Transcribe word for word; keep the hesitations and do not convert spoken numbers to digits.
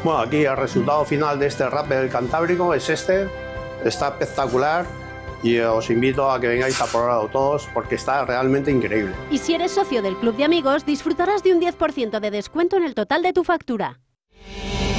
Bueno, aquí el resultado final de este Rapper del Cantábrico es este. Está espectacular y os invito a que vengáis a probarlo todos porque está realmente increíble. Y si eres socio del Club de Amigos, disfrutarás de un diez por ciento de descuento en el total de tu factura.